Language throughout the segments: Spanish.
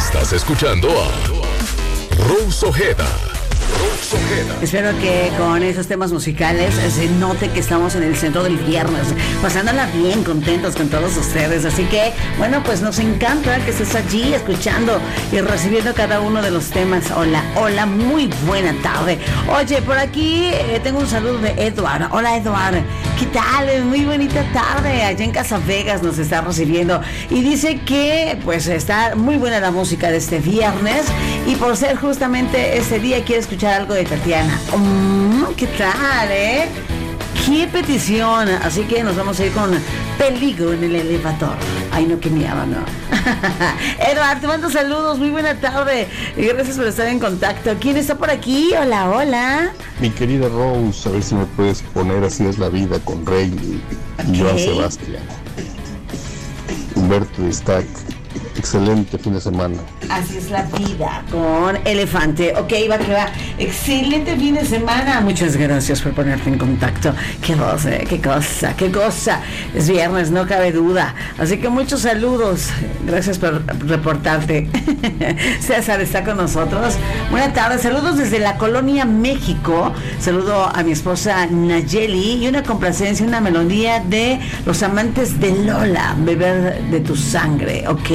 Estás escuchando a Rose Ojeda. Espero que con esos temas musicales se note que estamos en el centro del viernes, pasándola bien, contentos con todos ustedes. Así que, bueno, pues nos encanta que estés allí escuchando y recibiendo cada uno de los temas. Hola, hola, muy buena tarde. Oye, por aquí tengo un saludo de Edward. Hola, Edward. ¿Qué tal? Muy bonita tarde. Allá en Casa Vegas nos está recibiendo. Y dice que, pues, está muy buena la música de este viernes. Y por ser justamente este día, quiere escuchar algo de Tatiana. ¿Qué tal, qué petición? Así que nos vamos a ir con Peligro en el elevador. Ay, no, que miedo, no. Eduardo, te mando saludos, muy buena tarde. Y gracias por estar en contacto. ¿Quién está por aquí? Hola, hola. Mi querida Rose, a ver si me puedes poner Así es la vida con Rey y Joan Sebastián. Humberto Stack. Excelente fin de semana. Así es la vida con Elefante. Ok, va que va. Excelente fin de semana. Muchas gracias por ponerte en contacto. Qué cosa. Es viernes, no cabe duda. Así que muchos saludos. Gracias por reportarte. César está con nosotros. Buenas tardes. Saludos desde la Colonia México. Saludo a mi esposa Nayeli y una complacencia, una melodía de Los Amantes de Lola. Beber de tu sangre. Ok.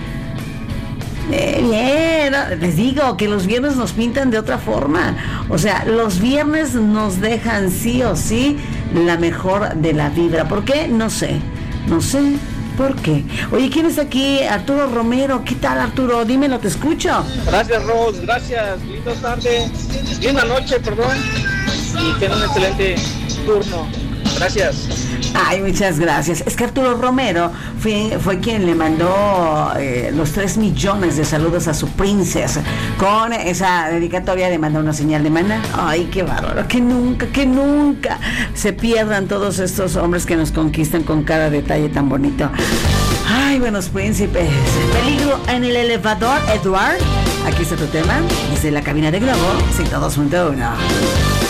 Bien, les digo que los viernes nos pintan de otra forma. O sea, los viernes nos dejan sí o sí la mejor de la vibra. ¿Por qué? No sé por qué. Oye, ¿quién está aquí? Arturo Romero. ¿Qué tal, Arturo? Dímelo, te escucho. Gracias, Rose, gracias. Linda tarde, linda noche, perdón. Y ten un excelente turno. Gracias. Ay, muchas gracias. Es que Arturo Romero fue quien le mandó los 3 millones de saludos a su princesa con esa dedicatoria de mandar una señal de maná. Ay, qué bárbaro. Que nunca se pierdan todos estos hombres que nos conquistan con cada detalle tan bonito. Ay, buenos príncipes. Peligro en el elevador, Edward. Aquí está tu tema desde la cabina de Globo 102.1.